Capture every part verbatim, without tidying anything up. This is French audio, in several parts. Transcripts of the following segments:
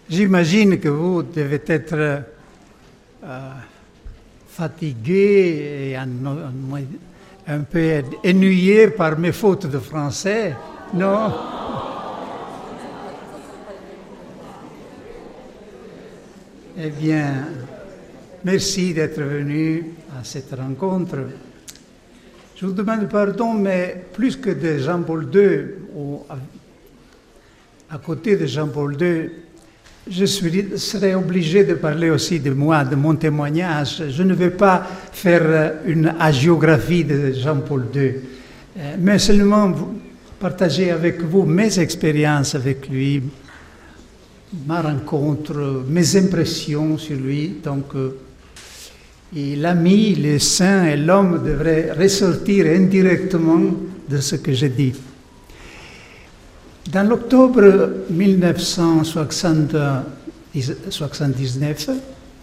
J'imagine que vous devez être euh, fatigué et un, un, un peu ennuyé par mes fautes de français, non? Eh bien, merci d'être venu à cette rencontre. Je vous demande pardon, mais plus que de Jean-Paul deux, ou à, à côté de Jean-Paul deux, je suis, serais obligé de parler aussi de moi, de mon témoignage. Je ne vais pas faire une hagiographie de Jean-Paul deux, mais seulement partager avec vous mes expériences avec lui, ma rencontre, mes impressions sur lui. Donc, et l'ami, le saint et l'homme devraient ressortir indirectement de ce que j'ai dit. Dans l'octobre mille neuf cent soixante-dix-neuf,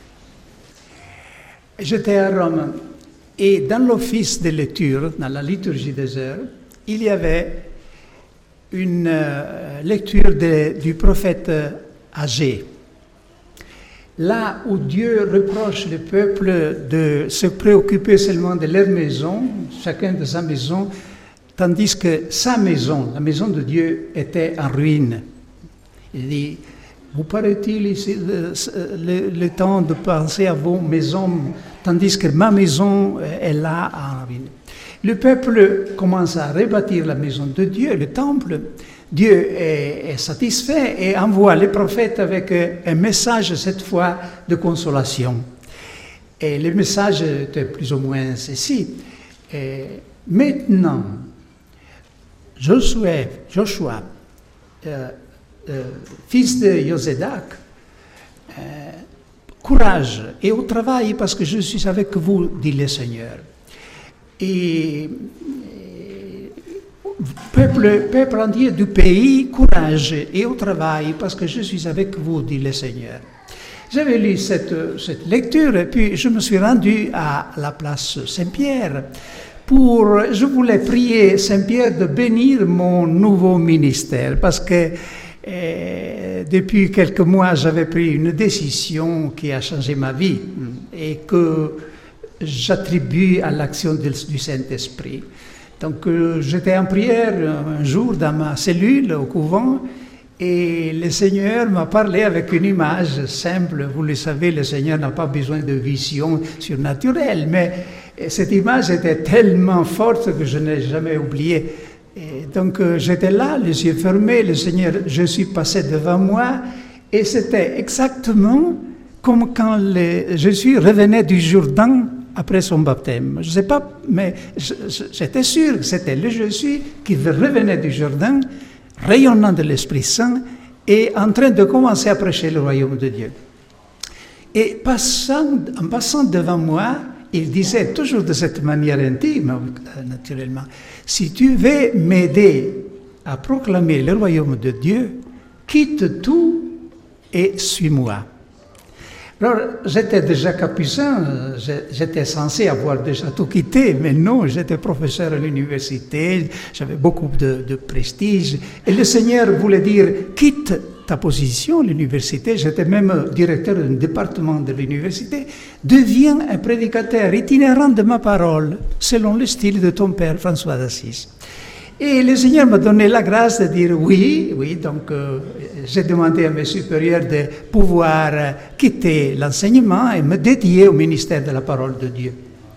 j'étais à Rome et dans l'office de lecture, dans la liturgie des heures, il y avait une lecture de, du prophète Agée. Là où Dieu reproche le peuple de se préoccuper seulement de leur maison, chacun de sa maison, tandis que sa maison, la maison de Dieu, était en ruine. Il dit, vous paraît-il ici le, le, le temps de penser à vos maisons, tandis que ma maison est là en ruine. Le peuple commence à rebâtir la maison de Dieu, le temple. Dieu est, est satisfait et envoie les prophètes avec un message, cette fois, de consolation. Et le message était plus ou moins ceci. Et maintenant, Josué, Joshua, euh, euh, fils de Josédac, euh, courage et au travail parce que je suis avec vous, dit le Seigneur. Et Peuple, peuple entier du pays, courage et au travail, parce que je suis avec vous, dit le Seigneur. J'avais lu cette, cette lecture et puis je me suis rendu à la place Saint-Pierre pour, je voulais prier Saint-Pierre de bénir mon nouveau ministère, parce que eh, depuis quelques mois, j'avais pris une décision qui a changé ma vie et que j'attribue à l'action du Saint-Esprit. Donc euh, j'étais en prière un jour dans ma cellule au couvent et le Seigneur m'a parlé avec une image simple. Vous le savez, le Seigneur n'a pas besoin de vision surnaturelle, mais cette image était tellement forte que je n'ai jamais oublié. Et donc euh, j'étais là, les yeux fermés, le Seigneur, je suis passé devant moi et c'était exactement comme quand les, Jésus revenait du Jourdain après son baptême. Je ne sais pas, mais j'étais sûr que c'était le Jésus qui revenait du Jourdain, rayonnant de l'Esprit Saint et en train de commencer à prêcher le royaume de Dieu. Et passant, en passant devant moi, il disait toujours de cette manière intime, naturellement, si tu veux m'aider à proclamer le royaume de Dieu, quitte tout et suis-moi. Alors, j'étais déjà capucin, j'étais censé avoir déjà tout quitté, mais non, j'étais professeur à l'université, j'avais beaucoup de, de prestige, et le Seigneur voulait dire, quitte ta position à l'université, j'étais même directeur d'un département de l'université, deviens un prédicateur itinérant de ma parole, selon le style de ton père François d'Assise. Et le Seigneur m'a donné la grâce de dire oui, oui, donc euh, j'ai demandé à mes supérieurs de pouvoir euh, quitter l'enseignement et me dédier au ministère de la parole de Dieu.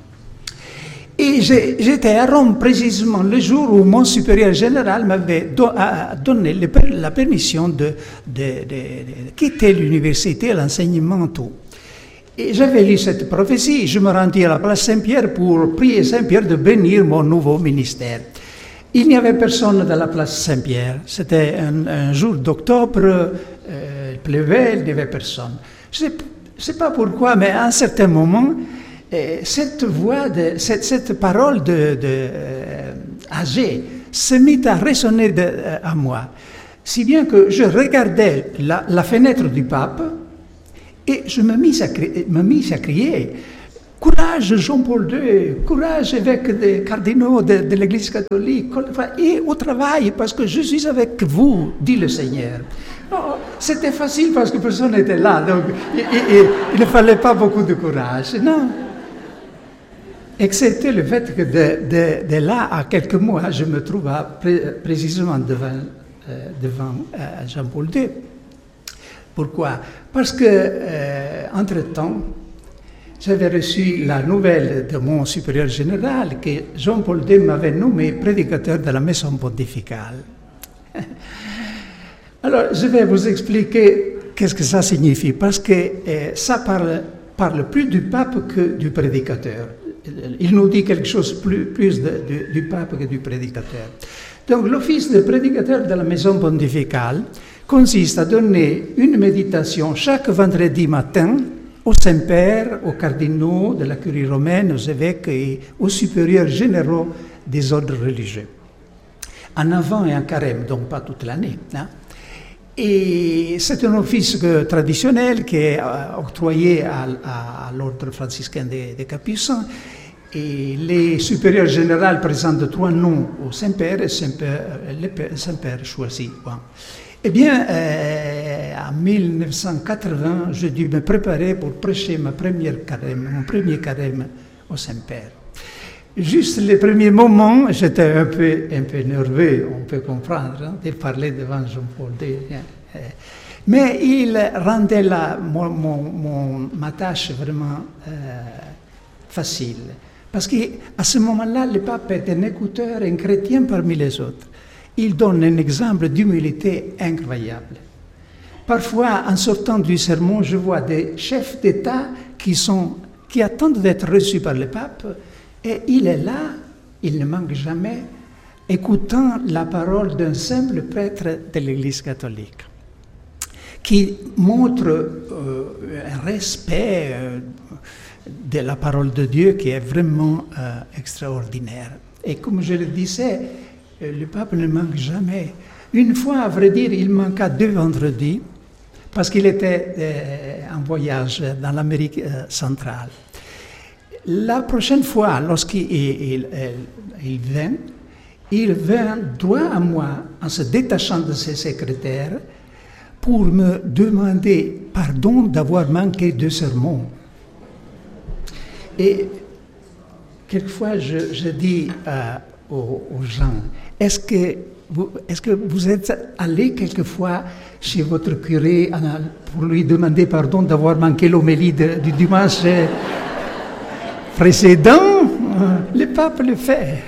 Et j'étais à Rome précisément le jour où mon supérieur général m'avait do, donné le, la permission de, de, de, de quitter l'université, l'enseignement, tout. Et j'avais lu cette prophétie, je me rendis à la place Saint-Pierre pour prier Saint-Pierre de bénir mon nouveau ministère. Il n'y avait personne dans la place Saint-Pierre. C'était un, un jour d'octobre, euh, il pleuvait, il n'y avait personne. Je ne sais pas pourquoi, mais à un certain moment, euh, cette voix, de, cette, cette parole de, de euh, Agée se mit à résonner de, euh, à moi. Si bien que je regardais la, la fenêtre du pape et je me mis à, me mis à crier. Courage Jean-Paul deux, courage évêque des cardinaux de, de l'Église catholique, et au travail, parce que je suis avec vous, dit le Seigneur. Oh, c'était facile parce que personne n'était là, donc il, il, il ne fallait pas beaucoup de courage, non. Excepté le fait que de, de, de là à quelques mois, je me trouve à, pré, précisément devant, euh, devant euh, Jean-Paul deux. Pourquoi? Parce que, euh, entre-temps, j'avais reçu la nouvelle de mon supérieur général que Jean-Paul deux m'avait nommé prédicateur de la maison pontificale. Alors, je vais vous expliquer qu'est-ce que ça signifie, parce que euh, ça parle, parle plus du pape que du prédicateur. Il nous dit quelque chose plus, plus de, de, du pape que du prédicateur. Donc, l'office de prédicateur de la maison pontificale consiste à donner une méditation chaque vendredi matin aux saints-pères, aux cardinaux de la curie romaine, aux évêques et aux supérieurs généraux des ordres religieux. En avant et en carême, donc pas toute l'année. Hein. Et c'est un office que, traditionnel qui est euh, octroyé à, à, à l'ordre franciscain des, des Capucins. Et les supérieurs généraux présentent trois noms au Saint-Père et le Saint-Père choisit. Bon. Eh bien, euh, en mille neuf cent quatre-vingts, j'ai dû me préparer pour prêcher ma première carême, mon premier carême au Saint-Père. Juste les premiers moments, j'étais un peu, un peu nerveux, on peut comprendre, hein, de parler devant Jean-Paul deux. Hein. Mais il rendait la, mon, mon, mon, ma tâche vraiment euh, facile. Parce qu'à ce moment-là, le pape est un écouteur, un chrétien parmi les autres. Il donne un exemple d'humilité incroyable. Parfois, en sortant du sermon, je vois des chefs d'État qui, sont, qui attendent d'être reçus par le pape, et il est là, il ne manque jamais, écoutant la parole d'un simple prêtre de l'Église catholique, qui montre euh, un respect euh, de la parole de Dieu qui est vraiment euh, extraordinaire. Et comme je le disais, le pape ne manque jamais. Une fois, à vrai dire, il manqua deux vendredis, parce qu'il était euh, en voyage dans l'Amérique euh, centrale. La prochaine fois, lorsqu'il il, il, il vint, il vint droit à moi, en se détachant de ses secrétaires, pour me demander pardon d'avoir manqué deux sermons. Et quelquefois, je, je dis euh, aux, aux gens, est-ce que, vous, est-ce que vous êtes allé quelquefois chez votre curé pour lui demander pardon d'avoir manqué l'homélie de, du dimanche précédent? Le pape le fait.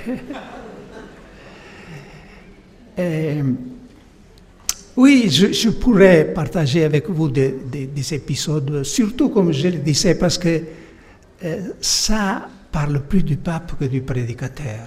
Et, oui, je, je pourrais partager avec vous des, des, des épisodes, surtout comme je le disais, parce que euh, ça parle plus du pape que du prédicateur.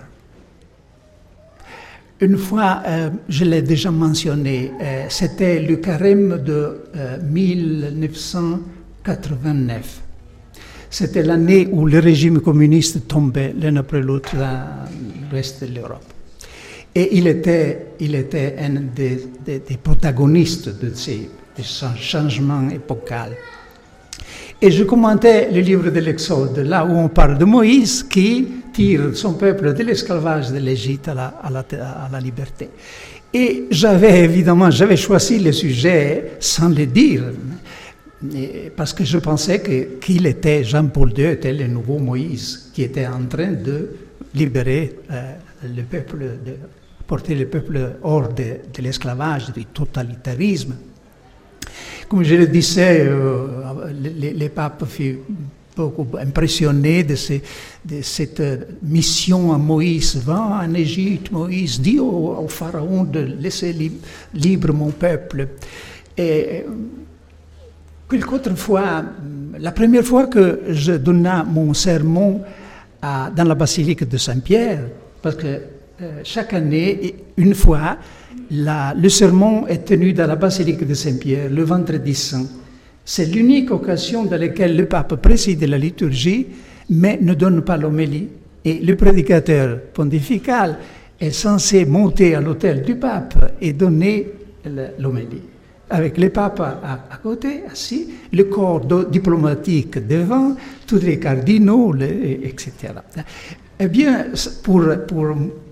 Une fois, euh, je l'ai déjà mentionné, euh, c'était le carême de euh, mille neuf cent quatre-vingt-neuf. C'était l'année où le régime communiste tombait l'un après l'autre dans l'ouest de l'Europe. Et il était, il était un des, des, des protagonistes de ces, de ces changements épocaux. Et je commentais le livre de l'Exode, là où on parle de Moïse qui tire son peuple de l'esclavage de l'Égypte à la, à, la, à la liberté. Et j'avais évidemment, j'avais choisi le sujet sans le dire, parce que je pensais que, qu'il était, Jean-Paul deux était le nouveau Moïse, qui était en train de libérer euh, le peuple, de porter le peuple hors de, de l'esclavage, du totalitarisme. Comme je le disais, euh, les, les papes furent beaucoup impressionnés de, ces, de cette mission à Moïse. Va en Égypte, Moïse, dis au, au pharaon de laisser li, libre mon peuple. Et quelques autres fois, la première fois que je donnais mon sermon à, dans la basilique de Saint-Pierre, parce que euh, chaque année, une fois, La, le sermon est tenu dans la basilique de Saint-Pierre le vendredi saint. C'est l'unique occasion dans laquelle le pape préside la liturgie, mais ne donne pas l'homélie. Et le prédicateur pontifical est censé monter à l'autel du pape et donner l'homélie. Avec le pape à, à côté, assis, le corps diplomatique devant, tous les cardinaux, les, et cetera. Eh bien, pour, pour